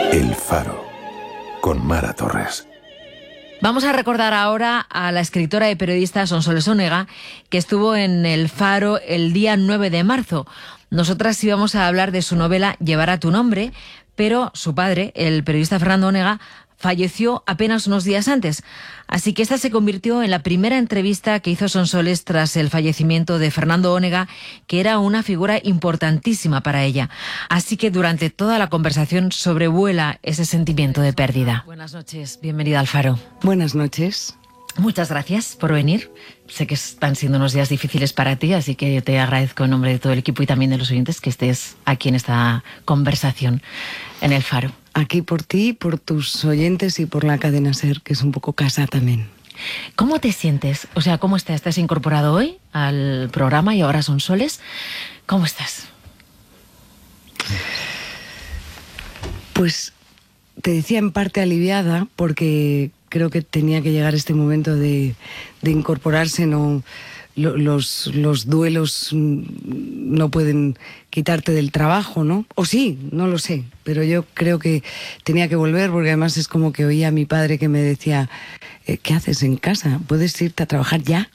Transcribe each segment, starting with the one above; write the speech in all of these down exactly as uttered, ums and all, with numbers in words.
El Faro, con Mara Torres. Vamos a recordar ahora a la escritora y periodista Sonsoles Onega, que estuvo en El Faro el día nueve de marzo. Nosotras íbamos a hablar de su novela Llevará tu nombre, pero su padre, el periodista Fernando Onega, falleció apenas unos días antes. Así que esta se convirtió en la primera entrevista que hizo Sonsoles tras el fallecimiento de Fernando Onega, que era una figura importantísima para ella. Así que durante toda la conversación sobrevuela ese sentimiento de pérdida. Buenas noches, bienvenida al Faro. Buenas noches. Muchas gracias por venir. Sé que están siendo unos días difíciles para ti, así que te agradezco en nombre de todo el equipo y también de los oyentes que estés aquí en esta conversación en El Faro. Aquí por ti, por tus oyentes y por la cadena SER, que es un poco casa también. ¿Cómo te sientes? O sea, ¿cómo estás? ¿Estás incorporado hoy al programa y ahora Sonsoles? ¿Cómo estás? Pues te decía en parte aliviada, porque creo que tenía que llegar este momento de, de incorporarse, no... Los, los duelos no pueden quitarte del trabajo, ¿no? O sí, no lo sé, pero yo creo que tenía que volver, porque además es como que oía a mi padre que me decía, ¿qué haces en casa? ¿Puedes irte a trabajar ya?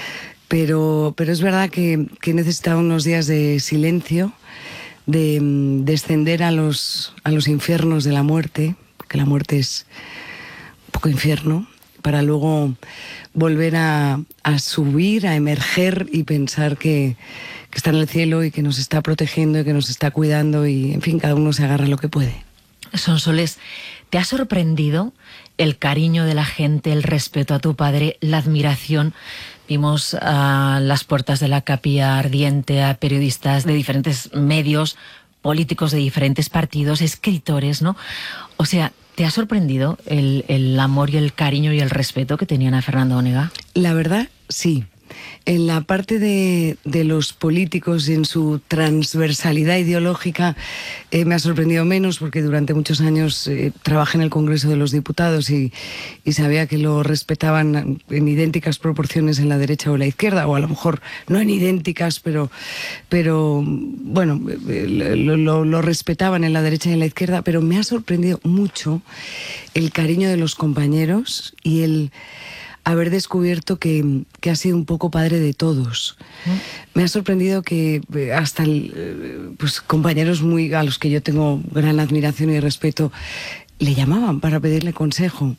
Pero, pero es verdad que, que necesitaba unos días de silencio, de descender a los, a los infiernos de la muerte, porque la muerte es un poco infierno, para luego volver a, a subir, a emerger y pensar que, que está en el cielo y que nos está protegiendo y que nos está cuidando y, en fin, cada uno se agarra lo que puede. Sonsoles, ¿te ha sorprendido el cariño de la gente, el respeto a tu padre, la admiración? Vimos a las puertas de la Capilla Ardiente a periodistas de diferentes medios, políticos de diferentes partidos, escritores, ¿no? O sea, ¿te ha sorprendido el, el amor y el cariño y el respeto que tenían a Fernando Onega? La verdad, sí. En la parte de, de los políticos y en su transversalidad ideológica eh, me ha sorprendido menos, porque durante muchos años eh, trabajé en el Congreso de los Diputados y, y sabía que lo respetaban en idénticas proporciones en la derecha o en la izquierda, o a lo mejor no en idénticas, pero, pero bueno, lo, lo, lo respetaban en la derecha y en la izquierda. Pero me ha sorprendido mucho el cariño de los compañeros y el haber descubierto que, que ha sido un poco padre de todos. Me ha sorprendido que hasta el, pues, compañeros muy a los que yo tengo gran admiración y respeto le llamaban para pedirle consejo,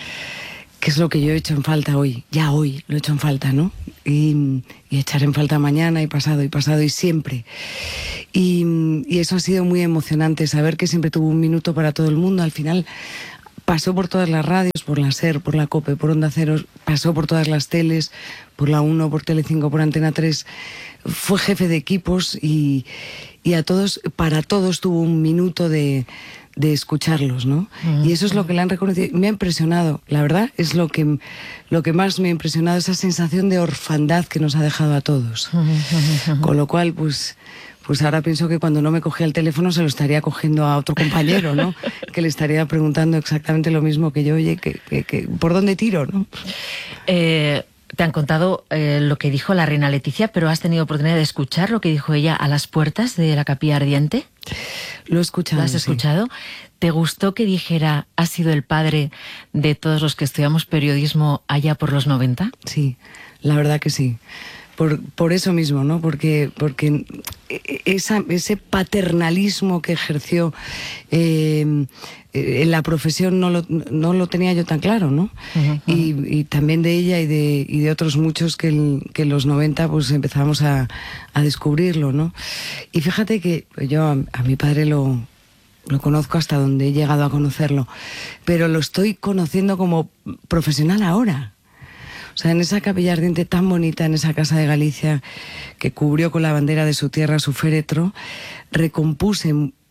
que es lo que yo he hecho en falta hoy. Ya hoy lo he hecho en falta, ¿no? Y, y echar en falta mañana y pasado y pasado y siempre. Y, y eso ha sido muy emocionante, saber que siempre tuvo un minuto para todo el mundo. Al final pasó por todas las radios, por la SER, por la COPE, por Onda Cero, pasó por todas las teles, por la uno, por Telecinco, por Antena tres. Fue jefe de equipos y, y a todos, para todos tuvo un minuto de, de escucharlos, ¿no? Uh-huh. Y eso es lo que le han reconocido. Me ha impresionado, la verdad, es lo que, lo que más me ha impresionado, esa sensación de orfandad que nos ha dejado a todos. Uh-huh. Con lo cual, pues... Pues ahora pienso que cuando no me cogía el teléfono se lo estaría cogiendo a otro compañero, ¿no? Que le estaría preguntando exactamente lo mismo que yo, oye, que, que, que, ¿por dónde tiro, no? Eh, te han contado eh, lo que dijo la reina Leticia, pero ¿has tenido oportunidad de escuchar lo que dijo ella a las puertas de la Capilla Ardiente? Lo he escuchado. ¿Lo has escuchado? Sí. ¿Te gustó que dijera, ha sido el padre de todos los que estudiamos periodismo allá por los noventa? Sí, la verdad que sí. Por, por eso mismo, ¿no? Porque, porque esa, ese paternalismo que ejerció eh, en la profesión no lo, no lo tenía yo tan claro, ¿no? Uh-huh, uh-huh. Y, y también de ella y de, y de otros muchos que, el, que en los noventa pues empezamos a, a descubrirlo, ¿no? Y fíjate que yo a, a mi padre lo... lo conozco hasta donde he llegado a conocerlo, pero lo estoy conociendo como profesional ahora. O sea, en esa Capilla Ardiente tan bonita, en esa casa de Galicia que cubrió con la bandera de su tierra su féretro, recompuse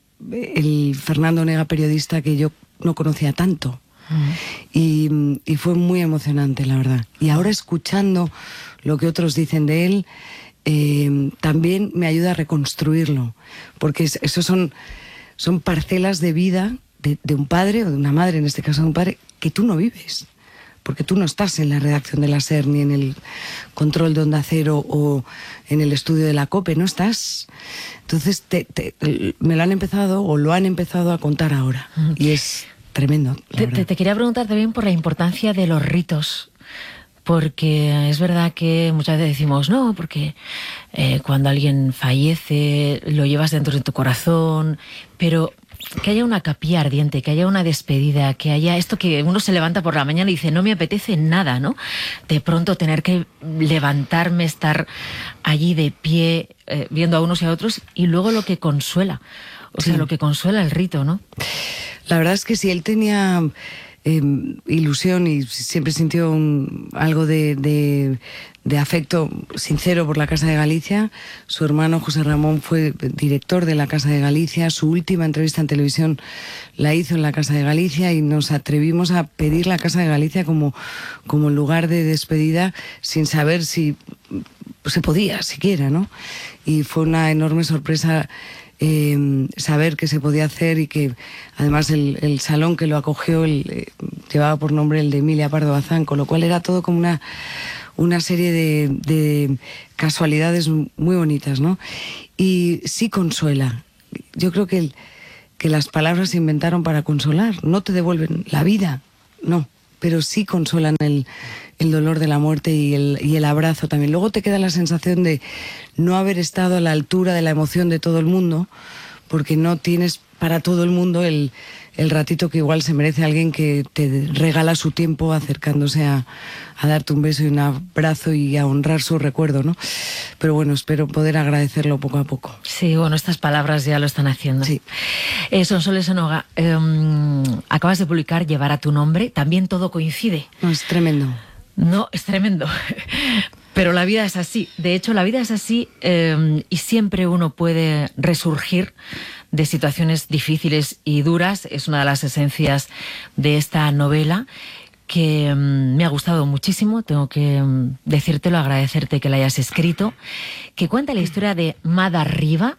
el Fernando Onega periodista que yo no conocía tanto. Uh-huh. Y, y fue muy emocionante, la verdad. Y ahora, escuchando lo que otros dicen de él, eh, también me ayuda a reconstruirlo, porque esos son, son parcelas de vida de, de un padre o de una madre, en este caso de un padre, que tú no vives. porque tú no estás en la redacción de la SER, ni en el control de Onda Cero o en el estudio de la COPE, no estás. Entonces te, te, me lo han empezado o lo han empezado a contar ahora, y es tremendo. Te, te, te quería preguntar también por la importancia de los ritos. Porque es verdad que muchas veces decimos, no, porque eh, cuando alguien fallece lo llevas dentro de tu corazón, pero que haya una capilla ardiente, que haya una despedida, que haya esto que uno se levanta por la mañana y dice, no me apetece nada, ¿no? De pronto tener que levantarme, estar allí de pie, eh, viendo a unos y a otros, y luego lo que consuela, o sea, sí. Lo que consuela el rito, ¿no? La verdad es que si él tenía... Eh, ilusión y siempre sintió un, algo de, de, de afecto sincero por la Casa de Galicia. Su hermano José Ramón fue director de la Casa de Galicia. Su última entrevista en televisión la hizo en la Casa de Galicia y nos atrevimos a pedir la Casa de Galicia como, como lugar de despedida sin saber si se podía siquiera, ¿no? Y fue una enorme sorpresa Eh, saber que se podía hacer y que además el, el salón que lo acogió el, eh, llevaba por nombre el de Emilia Pardo Bazán, con lo cual era todo como una, una serie de, de casualidades muy bonitas, ¿no? Y sí consuela. Yo creo que, el, que las palabras se inventaron para consolar, no te devuelven la vida, no, pero sí consuelan el, el dolor de la muerte y el, y el abrazo también. Luego te queda la sensación de no haber estado a la altura de la emoción de todo el mundo, porque no tienes para todo el mundo el, el ratito que igual se merece alguien que te regala su tiempo acercándose a, a darte un beso y un abrazo y a honrar su recuerdo, ¿no? Pero bueno, espero poder agradecerlo poco a poco. Sí, bueno, estas palabras ya lo están haciendo. Sí. Eh, Sonsoles Onoga, eh, acabas de publicar Llevar a tu nombre, también todo coincide. No, es tremendo. No, es tremendo. Pero la vida es así. De hecho, la vida es así eh, y siempre uno puede resurgir de situaciones difíciles y duras. Es una de las esencias de esta novela que um, me ha gustado muchísimo. Tengo que um, decírtelo, agradecerte que la hayas escrito. Que cuenta la historia de Mada Riva,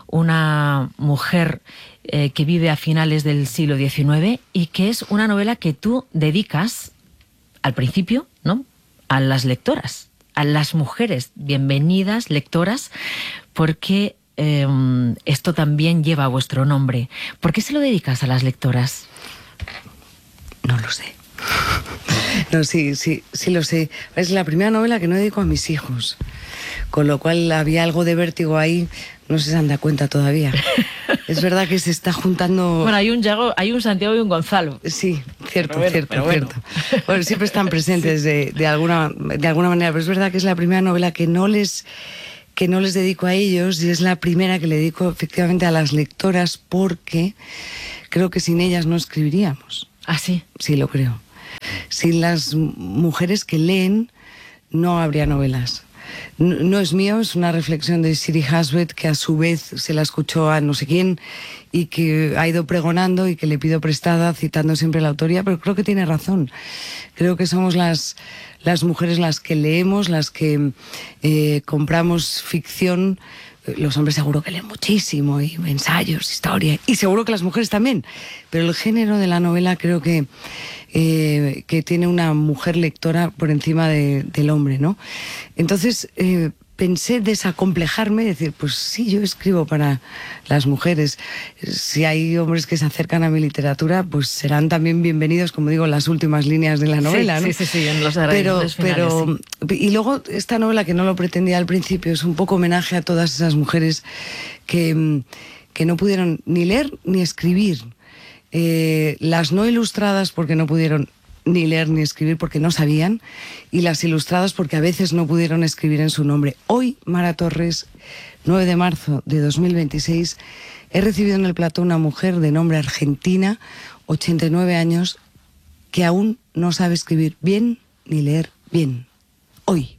una mujer eh, que vive a finales del siglo diecinueve y que es una novela que tú dedicas al principio, ¿no?, a las lectoras, a las mujeres. Bienvenidas, lectoras, porque eh, esto también lleva vuestro nombre. ¿Por qué se lo dedicas a las lectoras? No lo sé. No, sí, sí, sí lo sé. Es la primera novela que no dedico a mis hijos, con lo cual había algo de vértigo ahí. No se han dado cuenta todavía. Es verdad que se está juntando... Bueno, hay un Yago, hay un Santiago y un Gonzalo. Sí, cierto, bueno, cierto, bueno. cierto. Bueno, siempre están presentes sí. de, de, alguna, de alguna manera, pero es verdad que es la primera novela que no les... que no les dedico a ellos y es la primera que le dedico efectivamente a las lectoras porque creo que sin ellas no escribiríamos. ¿Ah, sí? Sí, lo creo. Sin las mujeres que leen no habría novelas. No, no es mío, es una reflexión de Siri Hasbet que a su vez se la escuchó a no sé quién y que ha ido pregonando y que le pido prestada citando siempre la autoría, pero creo que tiene razón. Creo que somos las, las mujeres las que leemos, las que eh, compramos ficción. Los hombres seguro que leen muchísimo, y ensayos, historia, y seguro que las mujeres también. Pero el género de la novela creo que, eh, que tiene una mujer lectora por encima de, del hombre, ¿no? Entonces eh, pensé desacomplejarme, decir, pues sí, yo escribo para las mujeres. Si hay hombres que se acercan a mi literatura, pues serán también bienvenidos, como digo, las últimas líneas de la novela, sí, ¿no? Sí, sí, sí, en los pero, finales, pero sí. Y luego esta novela, que no lo pretendía al principio, es un poco homenaje a todas esas mujeres que, que no pudieron ni leer ni escribir. Eh, las no ilustradas porque no pudieron ni leer ni escribir porque no sabían, y las ilustradas porque a veces no pudieron escribir en su nombre. Hoy, Mara Torres, nueve de marzo de dos mil veintiséis, he recibido en el plató una mujer de nombre Argentina, ochenta y nueve años, que aún no sabe escribir bien ni leer bien. Hoy.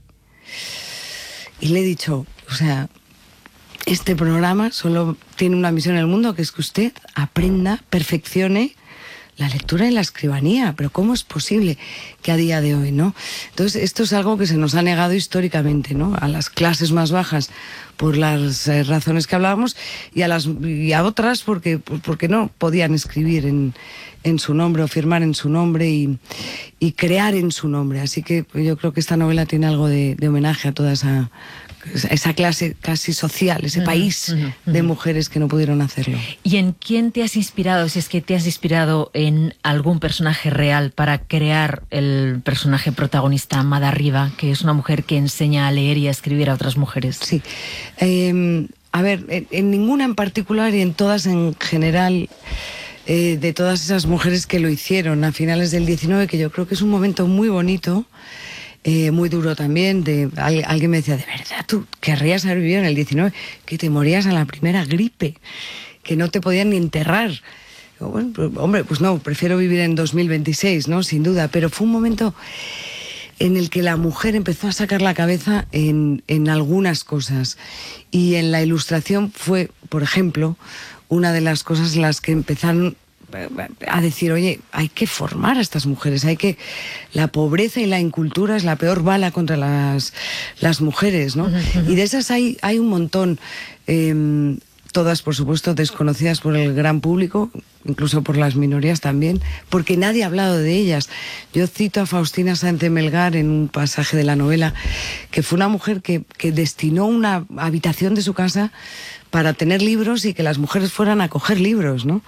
Y le he dicho, o sea, este programa solo tiene una misión en el mundo, que es que usted aprenda, perfeccione la lectura en la escribanía, pero ¿cómo es posible que a día de hoy, no? Entonces, esto es algo que se nos ha negado históricamente, ¿no? A las clases más bajas por las eh, razones que hablábamos y a las y a otras porque porque no podían escribir en, en su nombre o firmar en su nombre y, y crear en su nombre. Así que yo creo que esta novela tiene algo de, de homenaje a toda esa esa clase casi social, ese uh-huh, país uh-huh, uh-huh. de mujeres que no pudieron hacerlo. ¿Y en quién te has inspirado, si es que te has inspirado en algún personaje real para crear el personaje protagonista, Amada Riba, que es una mujer que enseña a leer y a escribir a otras mujeres? Sí. Eh, a ver, en, en ninguna en particular y en todas en general, eh, de todas esas mujeres que lo hicieron a finales del diecinueve, que yo creo que es un momento muy bonito, Eh, muy duro también, de alguien me decía, ¿de verdad tú querrías haber vivido en el diecinueve? Que te morías a la primera gripe, que no te podían ni enterrar. Bueno, pues, hombre, pues no, prefiero vivir en dos mil veintiséis, ¿no? Sin duda, pero fue un momento en el que la mujer empezó a sacar la cabeza en, en algunas cosas, y en la ilustración fue, por ejemplo, una de las cosas en las que empezaron a decir, oye, hay que formar a estas mujeres, hay que... La pobreza y la incultura es la peor bala contra las, las mujeres, ¿no? Uh-huh. Y de esas hay, hay un montón, eh, todas, por supuesto, desconocidas por el gran público, incluso por las minorías también, porque nadie ha hablado de ellas. Yo cito a Faustina Sáenz de Melgar en un pasaje de la novela, que fue una mujer que, que destinó una habitación de su casa para tener libros y que las mujeres fueran a coger libros, ¿no?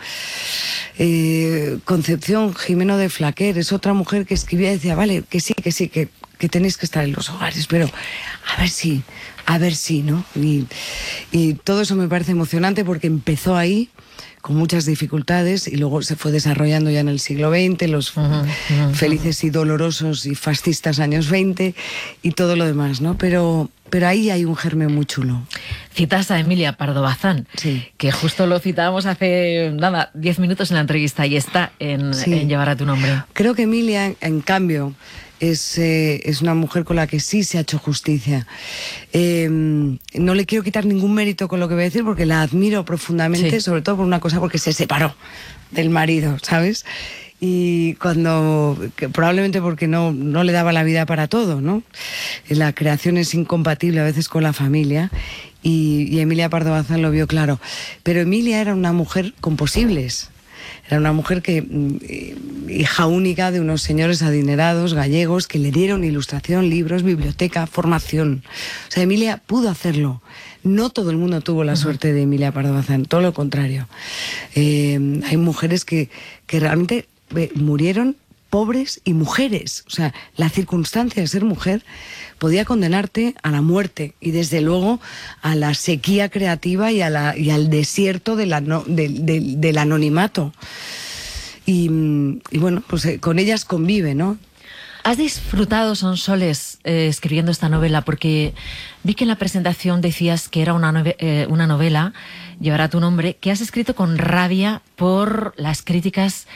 Eh, Concepción Jimeno de Flaquer es otra mujer que escribía y decía, vale, que sí, que sí, que, que tenéis que estar en los hogares, pero a ver si, a ver si, ¿no? Y, y todo eso me parece emocionante porque empezó ahí con muchas dificultades y luego se fue desarrollando ya en el siglo veinte, los uh-huh, uh-huh. felices y dolorosos y fascistas años veinte y todo lo demás, ¿no? Pero, pero ahí hay un germen muy chulo. Citas a Emilia Pardo Bazán, sí. que justo lo citábamos hace, nada, diez minutos en la entrevista y está en, sí. en Llevar a tu nombre. Creo que Emilia, en cambio, es, eh, es una mujer con la que sí se ha hecho justicia. Eh, no le quiero quitar ningún mérito con lo que voy a decir porque la admiro profundamente, sí. sobre todo por una cosa, porque se separó del marido, ¿sabes? Y cuando, que probablemente porque no, no le daba la vida para todo, ¿no? La creación es incompatible a veces con la familia y, y Emilia Pardo Bazán lo vio claro. Pero Emilia era una mujer con posibles. Era una mujer que, hija única de unos señores adinerados gallegos que le dieron ilustración, libros, biblioteca, formación. O sea, Emilia pudo hacerlo. No todo el mundo tuvo la uh-huh. suerte de Emilia Pardo Bazán, todo lo contrario. Eh, hay mujeres que, que realmente eh, murieron pobres y mujeres. O sea, la circunstancia de ser mujer podía condenarte a la muerte y desde luego a la sequía creativa y, a la, y al desierto de la no, de, de, del anonimato. Y, y bueno, pues eh, con ellas convive, ¿no? ¿Has disfrutado, Sonsoles, eh, escribiendo esta novela? Porque vi que en la presentación decías que era una, nove eh, una novela, Llevar a tu nombre, que has escrito con rabia por las críticas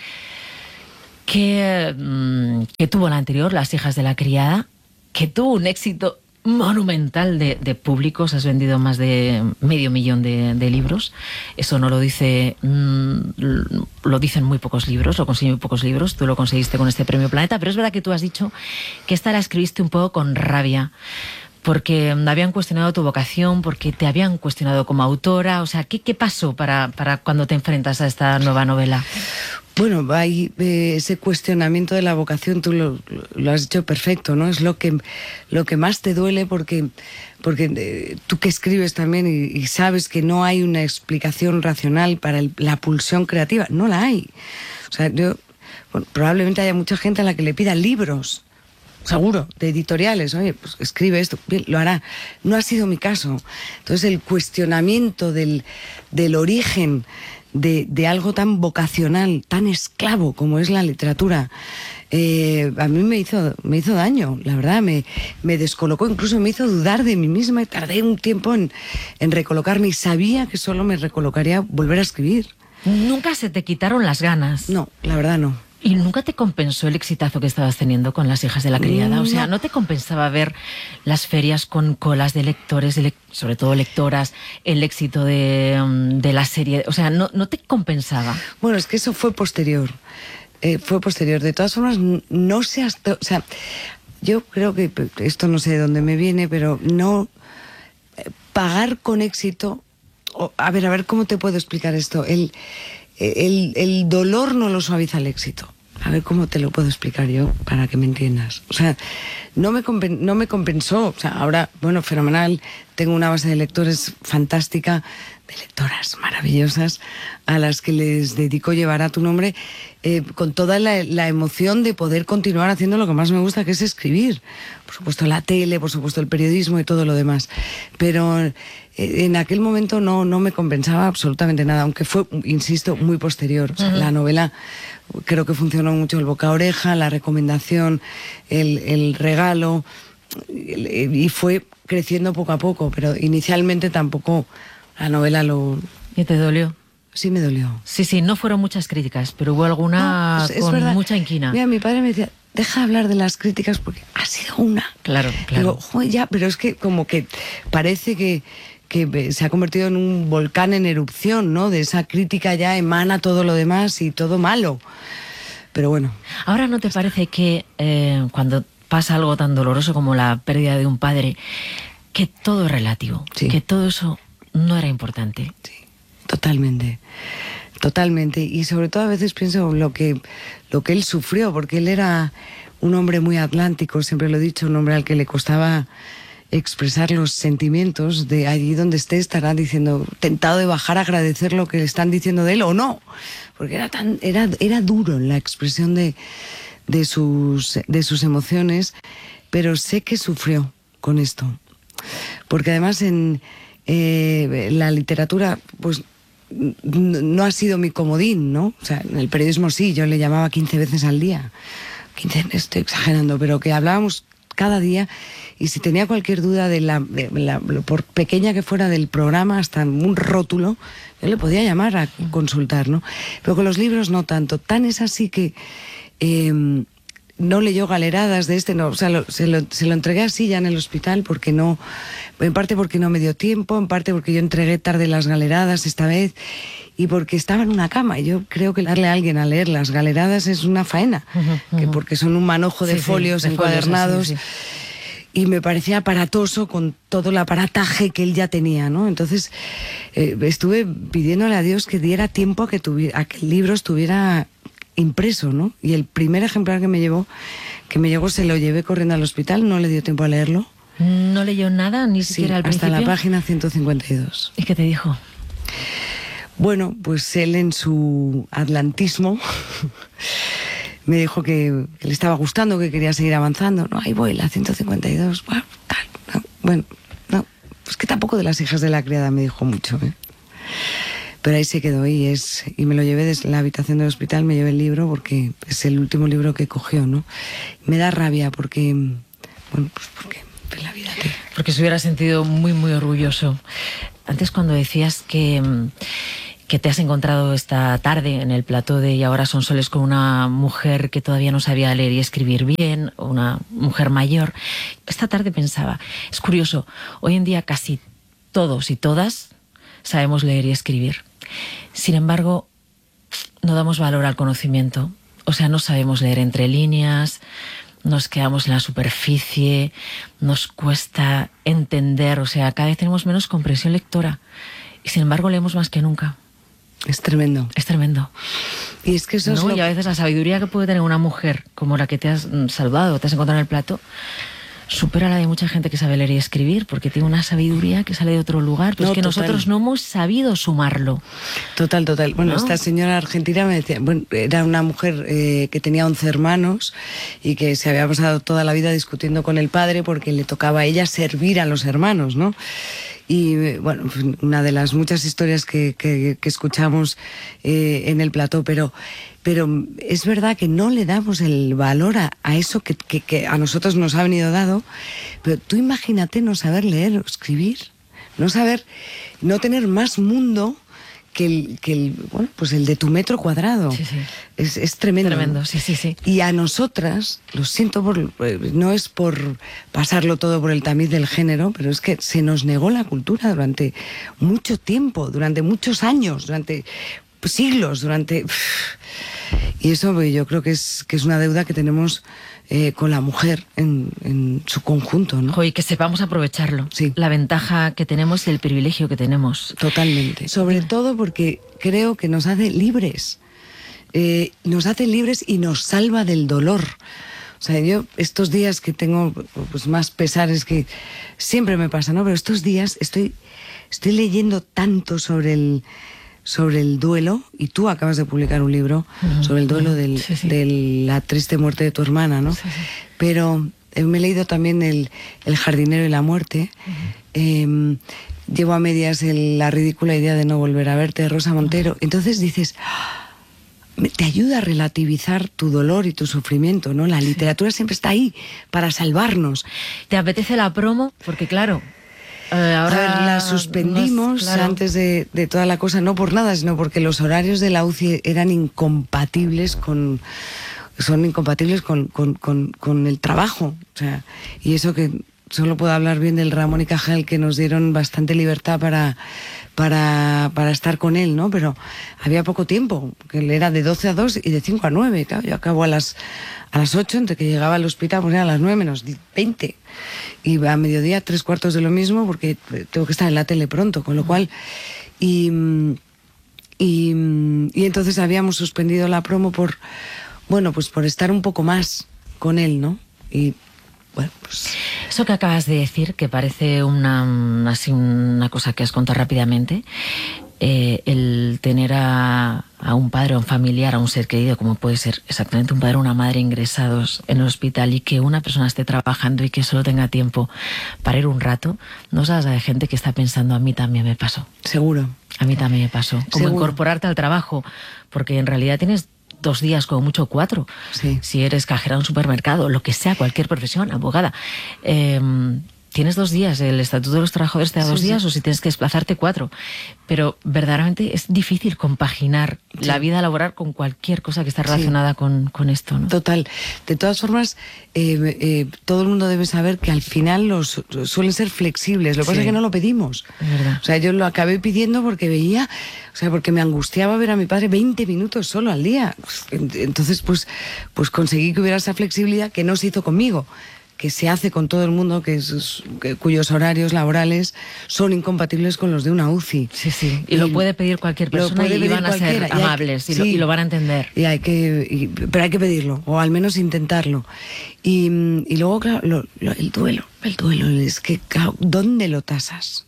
que, mmm, que tuvo la anterior, Las hijas de la criada, que tuvo un éxito monumental de, de públicos, has vendido más de medio millón de, de libros. Eso no lo dice, mmm, lo dicen muy pocos libros, lo consiguen muy pocos libros, tú lo conseguiste con este Premio Planeta, pero es verdad que tú has dicho que esta la escribiste un poco con rabia, porque habían cuestionado tu vocación, porque te habían cuestionado como autora. O sea, ¿qué, qué pasó para, para cuando te enfrentas a esta nueva novela? Bueno, hay eh, ese cuestionamiento de la vocación, tú lo, lo has dicho perfecto, ¿no? Es lo que, lo que más te duele porque, porque eh, tú que escribes también y, y sabes que no hay una explicación racional para el, la pulsión creativa. No la hay. O sea, yo, bueno, probablemente haya mucha gente a la que le pidan libros, seguro, de editoriales. Oye, pues escribe esto, bien, lo hará. No ha sido mi caso. Entonces el cuestionamiento del, del origen De, de algo tan vocacional, tan esclavo como es la literatura, eh, a mí me hizo, me hizo daño, la verdad, me, me descolocó, incluso me hizo dudar de mí misma y tardé un tiempo en, en recolocarme y sabía que solo me recolocaría volver a escribir. ¿Nunca se te quitaron las ganas? No, la verdad no. ¿Y nunca te compensó el exitazo que estabas teniendo con Las hijas de la criada? No. O sea, ¿no te compensaba ver las ferias con colas de lectores, de le- sobre todo lectoras, el éxito de, de la serie? O sea, ¿no, no te compensaba? Bueno, es que eso fue posterior. Eh, fue posterior. De todas formas, n- no sé hasta... O sea, yo creo que, esto no sé de dónde me viene, pero no... eh, pagar con éxito... o- a ver, a ver, ¿cómo te puedo explicar esto? El, el, el dolor no lo suaviza el éxito. A ver cómo te lo puedo explicar yo para que me entiendas. O sea, no me, compen- no me compensó. O sea, ahora, bueno, fenomenal. Tengo una base de lectores fantástica, de lectoras maravillosas, a las que les dedico Llevará tu nombre, eh, con toda la, la emoción de poder continuar haciendo lo que más me gusta, que es escribir. Por supuesto la tele, por supuesto el periodismo y todo lo demás. Pero eh, en aquel momento no, no me compensaba absolutamente nada, aunque fue, insisto, muy posterior. O sea, uh-huh. La novela... Creo que funcionó mucho el boca a oreja, la recomendación, el, el regalo, y fue creciendo poco a poco, pero inicialmente tampoco la novela lo... ¿Y te dolió? Sí, me dolió. Sí, sí, no fueron muchas críticas, pero hubo alguna no, es, es con verdad. mucha inquina. Mira, mi padre me decía, deja de hablar de las críticas porque ha sido una. Claro, claro. Digo, joder, ya, pero es que como que parece que... que se ha convertido en un volcán en erupción, ¿no? De esa crítica ya emana todo lo demás y todo malo. Pero bueno. Ahora, ¿no te parece que eh, cuando pasa algo tan doloroso como la pérdida de un padre, que todo es relativo? Sí. Que todo eso no era importante. Sí, totalmente. Totalmente. Y sobre todo a veces pienso lo que, lo que él sufrió, porque él era un hombre muy atlántico, siempre lo he dicho, un hombre al que le costaba... expresar los sentimientos. De allí donde esté estará diciendo, tentado de bajar a agradecer lo que le están diciendo de él o no, porque era tan era era duro en la expresión de de sus de sus emociones, pero sé que sufrió con esto, porque además en eh, la literatura pues no ha sido mi comodín, ¿no? O sea, en el periodismo sí, yo le llamaba quince veces al día, quince, estoy exagerando, pero que hablábamos cada día, y si tenía cualquier duda de la, de la, por pequeña que fuera del programa, hasta un rótulo, yo le podía llamar a consultar, ¿no? Pero con los libros no tanto. Tan es así que eh, no leyó Galeradas de este, no, o sea, lo, se, lo, se lo entregué así ya en el hospital, porque no, en parte porque no me dio tiempo, en parte porque yo entregué tarde las Galeradas esta vez, y porque estaba en una cama, y yo creo que darle a alguien a leer las Galeradas es una faena, uh-huh, uh-huh. Que porque son un manojo de sí, folios sí, de encuadernados, folios, así, sí. Y me parecía aparatoso con todo el aparataje que él ya tenía, ¿no? Entonces eh, estuve pidiéndole a Dios que diera tiempo a que, tuviera, a que el libro estuviera impreso, ¿no? Y el primer ejemplar que me llevó, que me llegó, se lo llevé corriendo al hospital, no le dio tiempo a leerlo. ¿No leyó nada, ni sí, siquiera al hasta principio? La página ciento cincuenta y dos. ¿Y qué te dijo? Bueno, pues él en su atlantismo me dijo que, que le estaba gustando, que quería seguir avanzando. No, ahí voy, la ciento cincuenta y dos. Bueno, tal, no, bueno, no, pues que tampoco de Las hijas de la criada me dijo mucho, ¿eh? Pero ahí se quedó y es y me lo llevé desde la habitación del hospital, me llevé el libro porque es el último libro que cogió, ¿no? Me da rabia porque, bueno, pues porque la vida te... Porque se hubiera sentido muy, muy orgulloso. Antes cuando decías que... que te has encontrado esta tarde en el plató de Y ahora son soles con una mujer que todavía no sabía leer y escribir bien, una mujer mayor. Esta tarde pensaba, es curioso, hoy en día casi todos y todas sabemos leer y escribir. Sin embargo, no damos valor al conocimiento. O sea, no sabemos leer entre líneas, nos quedamos en la superficie, nos cuesta entender, o sea, cada vez tenemos menos comprensión lectora. Y sin embargo leemos más que nunca. Es tremendo. Es tremendo. Y es que eso ¿No? es lo... Y a veces la sabiduría que puede tener una mujer como la que te has saludado, te has encontrado en el plato, supera la de mucha gente que sabe leer y escribir, porque tiene una sabiduría que sale de otro lugar, pero no, es que total. Nosotros no hemos sabido sumarlo. Total, total. Bueno, ¿no? Esta señora argentina me decía, bueno, era una mujer eh, que tenía once hermanos y que se había pasado toda la vida discutiendo con el padre porque le tocaba a ella servir a los hermanos, ¿no? Y bueno, una de las muchas historias que, que, que escuchamos eh, en el plató, pero, pero es verdad que no le damos el valor a, a eso que, que, que a nosotros nos ha venido dado. Pero tú imagínate no saber leer o escribir, no saber, no tener más mundo que el, que el, bueno, pues el de tu metro cuadrado. Sí, sí. Es, es tremendo. Tremendo, sí, sí, sí. Y a nosotras, lo siento, por, no es por pasarlo todo por el tamiz del género, pero es que se nos negó la cultura durante mucho tiempo, durante muchos años, durante siglos, durante... Y eso yo creo que es, que es una deuda que tenemos eh, con la mujer en, en su conjunto, ¿no? Y que sepamos aprovecharlo. Sí. La ventaja que tenemos y el privilegio que tenemos. Totalmente. Sobre todo porque creo que nos hace libres. Eh, nos hace libres y nos salva del dolor. O sea, yo estos días que tengo pues, más pesares, que siempre me pasa, ¿no? Pero estos días estoy, estoy leyendo tanto sobre el... sobre el duelo, y tú acabas de publicar un libro uh-huh, sobre el duelo del, sí, sí. de la triste muerte de tu hermana, ¿no? Sí, sí. Pero eh, me he leído también el, el jardinero y la muerte. Uh-huh. Eh, llevo a medias el, la ridícula idea de no volver a verte, de Rosa Montero. Uh-huh. Entonces dices, te ayuda a relativizar tu dolor y tu sufrimiento, ¿no? La literatura sí. siempre está ahí para salvarnos. ¿Te apetece la promo? Porque claro... Eh, ahora a ver, la suspendimos claro. antes de, de toda la cosa, no por nada, sino porque los horarios de la U C I eran incompatibles con... son incompatibles con, con, con, con el trabajo. O sea, y eso que solo puedo hablar bien del Ramón y Cajal, que nos dieron bastante libertad para, para, para estar con él, ¿no? Pero había poco tiempo, que él era de doce a dos y de cinco a nueve, claro. Yo acabo a las, a las ocho, entre que llegaba al hospital, pues era a las nueve menos veinte. Y a mediodía tres cuartos de lo mismo, porque tengo que estar en la tele pronto, con lo cual... Y, y, y entonces habíamos suspendido la promo por, bueno, pues por estar un poco más con él, ¿no? Y bueno, pues... Eso que acabas de decir, que parece una, así una cosa que has contado rápidamente, eh, el tener a, a un padre o un familiar, a un ser querido, como puede ser exactamente un padre o una madre ingresados en el hospital, y que una persona esté trabajando y que solo tenga tiempo para ir un rato, no sabes de gente que está pensando, a mí también me pasó. Seguro. A mí también me pasó. Como Seguro. Incorporarte al trabajo, porque en realidad tienes dos días, como mucho cuatro. Sí. Si eres cajera en un supermercado, lo que sea, cualquier profesión, abogada. Eh, tienes dos días, el Estatuto de los Trabajadores te da sí, dos días, sí. o si tienes que desplazarte cuatro. Pero verdaderamente es difícil compaginar sí. la vida laboral con cualquier cosa que esté relacionada sí. con, con esto, ¿no? Total. De todas formas, eh, eh, todo el mundo debe saber que al final los suelen ser flexibles. Lo que sí. pasa es que no lo pedimos. Es verdad. O sea, yo lo acabé pidiendo porque veía, o sea, porque me angustiaba ver a mi padre veinte minutos solo al día. Entonces, pues, pues conseguí que hubiera esa flexibilidad que no se hizo conmigo, que se hace con todo el mundo, que es, que, cuyos horarios laborales son incompatibles con los de una U C I. Sí, sí. Y, y lo puede pedir cualquier persona y van a ser amables y, y, sí, lo, y lo van a entender. Y hay que, y, pero hay que pedirlo, o al menos intentarlo. Y, y luego, claro, lo, lo, el duelo, el duelo, es que, claro, ¿dónde lo tasas?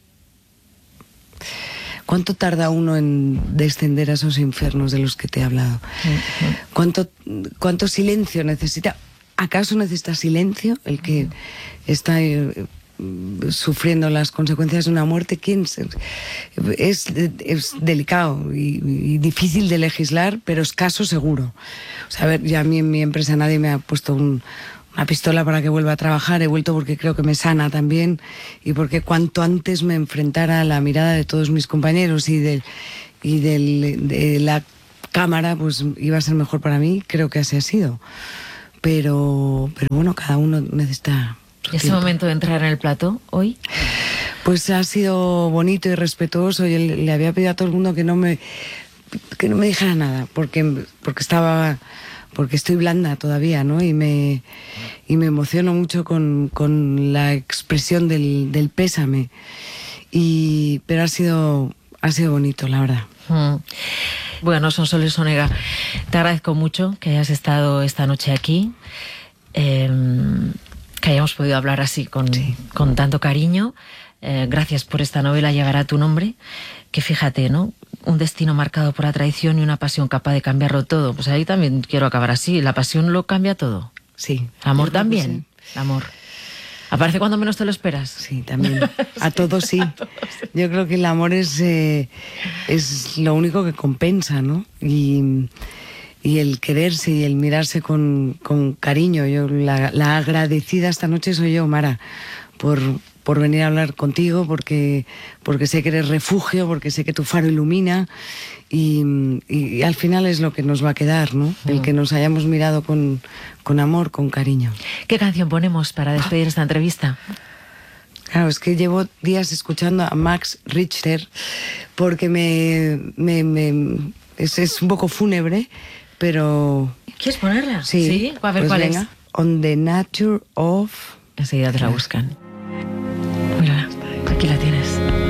¿Cuánto tarda uno en descender a esos infiernos de los que te he hablado? Uh-huh. ¿Cuánto, cuánto silencio necesita? ¿Acaso necesita silencio el que está eh, sufriendo las consecuencias de una muerte? ¿Quién se... es, es delicado y, y difícil de legislar, pero escaso seguro. O sea, a ver, ya a mí en mi empresa nadie me ha puesto un, una pistola para que vuelva a trabajar. He vuelto porque creo que me sana también y porque cuanto antes me enfrentara a la mirada de todos mis compañeros y, del, y del, de la cámara, pues iba a ser mejor para mí. Creo que así ha sido. Pero, pero bueno, cada uno necesita su ¿Ese tiempo. momento de entrar en el plató hoy? Pues ha sido bonito y respetuoso. Yo le, le había pedido a todo el mundo que no me que no me dijera nada, porque porque estaba porque estoy blanda todavía, ¿no? Y me y me emociono mucho con, con la expresión del, del pésame. Y pero ha sido ha sido bonito, la verdad. Mm. Bueno, Sonsoles Onega, te agradezco mucho que hayas estado esta noche aquí, eh, que hayamos podido hablar así con, sí. con tanto cariño. Eh, gracias por esta novela Llevará tu nombre, que fíjate, ¿no? Un destino marcado por la traición y una pasión capaz de cambiarlo todo. Pues ahí también quiero acabar así. La pasión lo cambia todo. Sí. Amor también. Sí. Amor. Aparece cuando menos te lo esperas. Sí, también. A todos sí. A todos, sí. Yo creo que el amor es, eh, es lo único que compensa, ¿no? Y, y el quererse y el mirarse con, con cariño. Yo la, la agradecida esta noche soy yo, Mara, por, por venir a hablar contigo, porque, porque sé que eres refugio, porque sé que tu faro ilumina y, y, y al final es lo que nos va a quedar, ¿no? El que nos hayamos mirado con, con amor, con cariño. ¿Qué canción ponemos para despedir esta entrevista? Claro, es que llevo días escuchando a Max Richter porque me, me, me es, es un poco fúnebre, pero... ¿Quieres ponerla? Sí. ¿Sí? A ver, pues ¿cuál venga. es? On the Nature of... Enseguida te la buscan. Mírala, aquí la tienes.